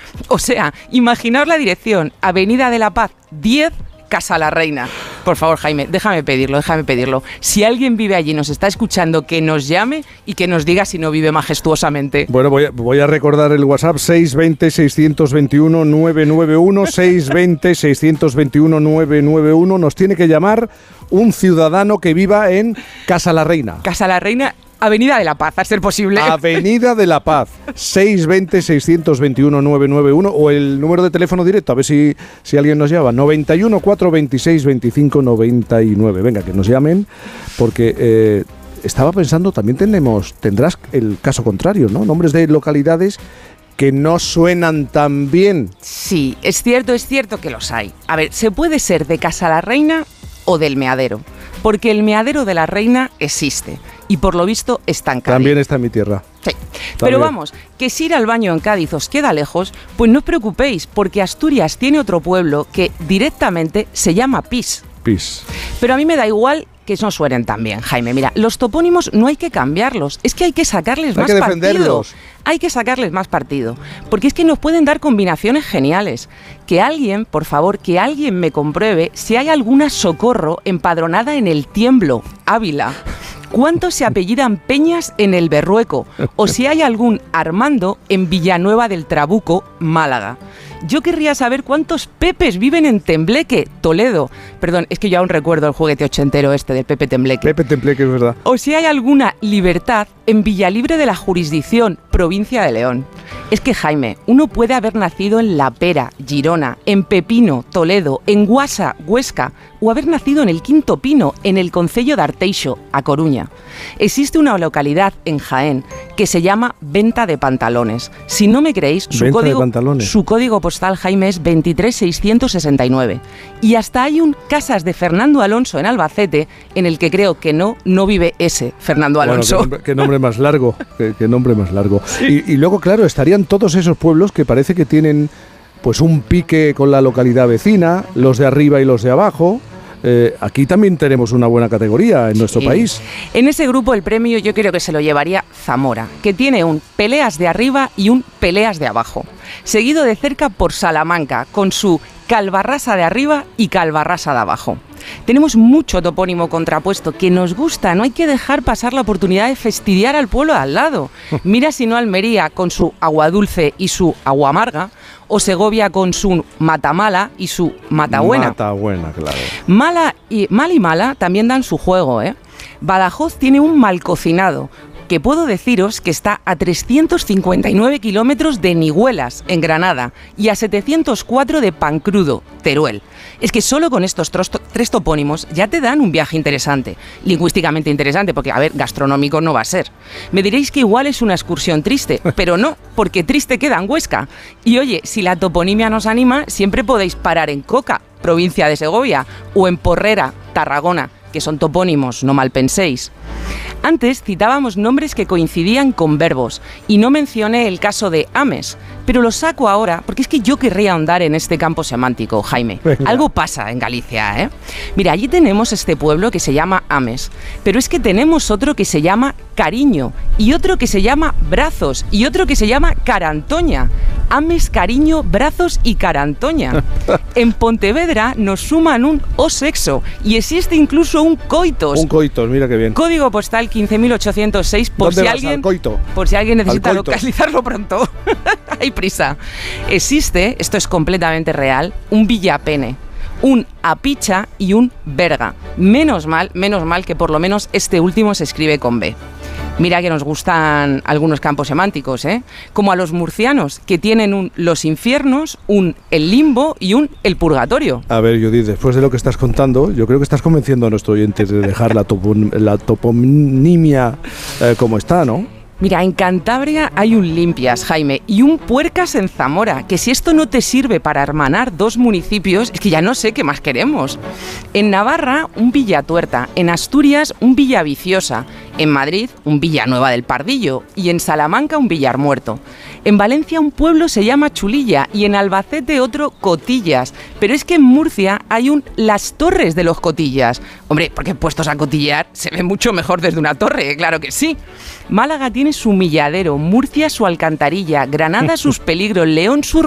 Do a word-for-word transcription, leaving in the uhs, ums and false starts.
O sea, imaginaos la dirección, Avenida de la Paz diez, Casa la Reina. Por favor, Jaime, déjame pedirlo, déjame pedirlo. Si alguien vive allí, nos está escuchando, que nos llame y que nos diga si no vive majestuosamente. Bueno, voy a, voy a recordar el WhatsApp seis dos cero, seis dos uno, nueve nueve uno, seis dos cero, seis dos uno, nueve nueve uno. Nos tiene que llamar un ciudadano que viva en Casa la Reina. Casa la Reina, Avenida de la Paz, a ser posible. Avenida de la Paz, seis dos cero, seis dos uno, nueve nueve uno, o el número de teléfono directo, a ver si, si alguien nos llama, noventa y uno, cuatrocientos veintiséis, veinticinco noventa y nueve. Venga, que nos llamen, porque eh, estaba pensando, también tenemos, tendrás el caso contrario, ¿no? Nombres de localidades que no suenan tan bien. Sí, es cierto, es cierto que los hay. A ver, se puede ser de Casa la Reina o del Meadero, porque el Meadero de la Reina existe y por lo visto está en Cádiz. También está en mi tierra. Sí, pero vamos, que si ir al baño en Cádiz os queda lejos, pues no os preocupéis, porque Asturias tiene otro pueblo que directamente se llama Pis. Pis. Pero a mí me da igual que no suenen tan bien, Jaime. Mira, los topónimos no hay que cambiarlos, es que hay que sacarles hay más que partido. Hay que sacarles más partido, porque es que nos pueden dar combinaciones geniales. Que alguien, por favor, que alguien me compruebe si hay alguna Socorro empadronada en el Tiemblo, Ávila. ¿Cuántos se apellidan Peñas en el Berrueco? O si hay algún Armando en Villanueva del Trabuco, Málaga. Yo querría saber cuántos Pepes viven en Tembleque, Toledo. Perdón, es que yo aún recuerdo el juguete ochentero este del Pepe Tembleque. Pepe Tembleque, es verdad. O si hay alguna Libertad en Villalibre de la Jurisdicción, provincia de León. Es que, Jaime, uno puede haber nacido en La Pera, Girona, en Pepino, Toledo, en Guasa, Huesca, o haber nacido en el Quinto Pino, en el concello de Arteixo, a Coruña. Existe una localidad en Jaén que se llama Venta de Pantalones. Si no me creéis, su código, su código postal, Jaime, es veintitrés seiscientos sesenta y nueve. Y hasta hay un Casas de Fernando Alonso en Albacete, en el que creo que no, no vive ese Fernando Alonso. Bueno, qué, qué nombre más largo, qué, qué nombre más largo. Sí. Y, y luego, claro, estarían todos esos pueblos que parece que tienen pues un pique con la localidad vecina, los de arriba y los de abajo. Eh, aquí también tenemos una buena categoría en nuestro sí. país. En ese grupo el premio yo creo que se lo llevaría Zamora, que tiene un Peleas de arriba y un Peleas de abajo, seguido de cerca por Salamanca, con su Calvarrasa de arriba y Calvarrasa de abajo. Tenemos mucho topónimo contrapuesto que nos gusta, no hay que dejar pasar la oportunidad de fastidiar al pueblo de al lado. Mira si no Almería con su agua dulce y su agua amarga, o Segovia con su Matamala y su Matabuena. Matabuena, claro. Mala y, mal y mala también dan su juego, ¿eh? Badajoz tiene un mal cocinado, que puedo deciros que está a trescientos cincuenta y nueve kilómetros de Nihuelas, en Granada, y a setecientos cuatro de Pancrudo, Teruel. Es que solo con estos tres topónimos ya te dan un viaje interesante, lingüísticamente interesante, porque, a ver, gastronómico no va a ser. Me diréis que igual es una excursión triste, pero no, porque triste queda en Huesca. Y oye, si la toponimia nos anima, siempre podéis parar en Coca, provincia de Segovia, o en Porrera, Tarragona, que son topónimos, no mal penséis. Antes citábamos nombres que coincidían con verbos y no mencioné el caso de Ames, pero lo saco ahora porque es que yo querría ahondar en este campo semántico, Jaime. Venga. Algo pasa en Galicia, ¿eh? Mira, allí tenemos este pueblo que se llama Ames, pero es que tenemos otro que se llama Cariño y otro que se llama Brazos y otro que se llama Carantoña. Ames, Cariño, Brazos y Carantoña. En Pontevedra nos suman un o sexo y existe incluso un coitos. Un coitos, mira qué bien. Código postal quince mil ochocientos seis por si alguien coito? por si alguien necesita localizarlo pronto. Hay prisa. Existe, esto es completamente real, un Villapene, un Apicha y un Berga. Menos mal, menos mal que por lo menos este último se escribe con B. Mira que nos gustan algunos campos semánticos, ¿eh? Como a los murcianos, que tienen un Los Infiernos, un El Limbo y un El Purgatorio. A ver, Judith, después de lo que estás contando, yo creo que estás convenciendo a nuestro oyente de dejar la, topon- la toponimia eh, como está, ¿no? Mira, en Cantabria hay un Limpias, Jaime, y un Puercas en Zamora, que si esto no te sirve para hermanar dos municipios, es que ya no sé qué más queremos. En Navarra, un Villatuerta, en Asturias, un Villaviciosa, en Madrid, un Villanueva del Pardillo, y en Salamanca, un Villarmuerto. En Valencia, un pueblo se llama Chulilla, y en Albacete otro Cotillas, pero es que en Murcia hay un Las Torres de los Cotillas. Hombre, porque puestos a cotillar se ve mucho mejor desde una torre, claro que sí. Málaga tiene su Milladero, Murcia su Alcantarilla, Granada sus Peligros, León sus